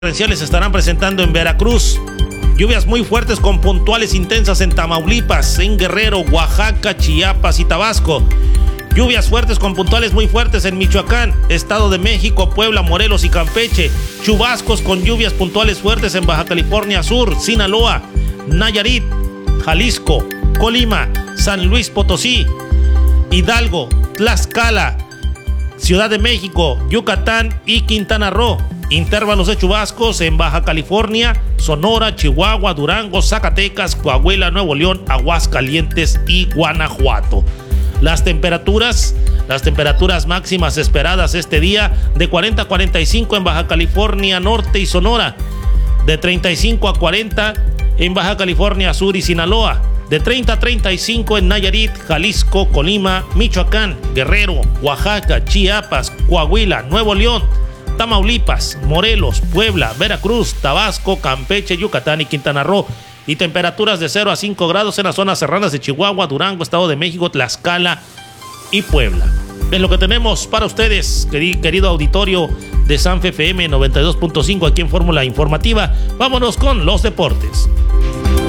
torrenciales se estarán presentando en Veracruz. Lluvias muy fuertes con puntuales intensas en Tamaulipas, en Guerrero, Oaxaca, Chiapas y Tabasco. Lluvias fuertes con puntuales muy fuertes en Michoacán, Estado de México, Puebla, Morelos y Campeche. Chubascos con lluvias puntuales fuertes en Baja California Sur, Sinaloa, Nayarit, Jalisco, Colima, San Luis Potosí, Hidalgo, Tlaxcala, Ciudad de México, Yucatán y Quintana Roo. Intervalos de chubascos en Baja California, Sonora, Chihuahua, Durango, Zacatecas, Coahuila, Nuevo León, Aguascalientes y Guanajuato. Las temperaturas máximas esperadas este día de 40 a 45 en Baja California Norte y Sonora, de 35 a 40 en Baja California Sur y Sinaloa, de 30 a 35 en Nayarit, Jalisco, Colima, Michoacán, Guerrero, Oaxaca, Chiapas, Coahuila, Nuevo León, Tamaulipas, Morelos, Puebla, Veracruz, Tabasco, Campeche, Yucatán y Quintana Roo. Y temperaturas de 0 a 5 grados en las zonas serranas de Chihuahua, Durango, Estado de México, Tlaxcala y Puebla. Es lo que tenemos para ustedes, querido auditorio de Sanfe FM 92.5 aquí en Fórmula Informativa. Vámonos con los deportes.